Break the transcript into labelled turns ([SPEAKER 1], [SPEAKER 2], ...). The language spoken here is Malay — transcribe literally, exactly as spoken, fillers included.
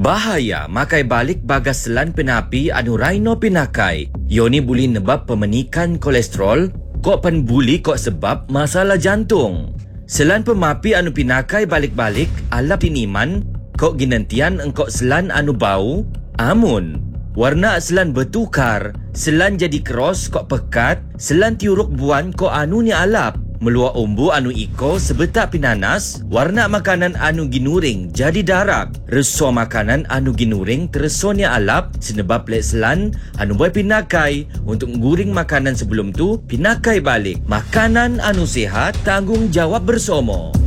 [SPEAKER 1] Bahaya makai balik bagas selan penapi anu Rhino pinakai. Yoni boleh nebab pemenikan kolesterol, kok pan buli kok sebab masalah jantung. Selan pemapi anu pinakai balik-balik ala tiniman, kok ginantian engkok selan anu bau, amun. Warna selan bertukar, selan jadi keros kok pekat, selan tiuruk buan kok anu ni alap. Meluak umbu anu iko sebetak pinanas, warna makanan anu ginuring jadi darak. Reso makanan anu ginuring teresonya alap senebab lek selan anu boy pinakai untuk nguring makanan sebelum tu pinakai balik. Makanan anu sihat tanggungjawab bersama.